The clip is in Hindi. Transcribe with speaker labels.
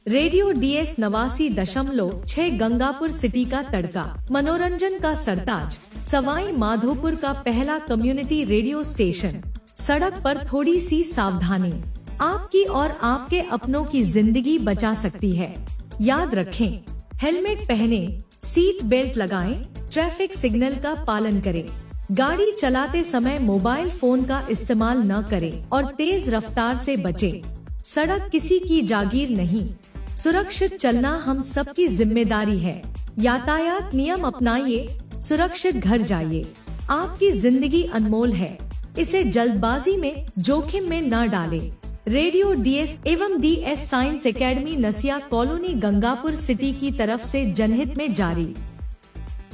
Speaker 1: रेडियो DS 89.6 गंगापुर सिटी का तड़का, मनोरंजन का सरताज, सवाई माधोपुर का पहला कम्युनिटी रेडियो स्टेशन। सड़क पर थोड़ी सी सावधानी आपकी और आपके अपनों की जिंदगी बचा सकती है। याद रखें, हेलमेट पहने, सीट बेल्ट लगाएं, ट्रैफिक सिग्नल का पालन करें। गाड़ी चलाते समय मोबाइल फोन का इस्तेमाल न करें और तेज रफ्तार से बचें। सड़क किसी की जागीर नहीं, सुरक्षित चलना हम सबकी जिम्मेदारी है। यातायात नियम अपनाइए, सुरक्षित घर जाइए। आपकी जिंदगी अनमोल है, इसे जल्दबाजी में जोखिम में न डालें। रेडियो DS एवं DS साइंस एकेडमी नसिया कॉलोनी गंगापुर सिटी की तरफ से जनहित में जारी।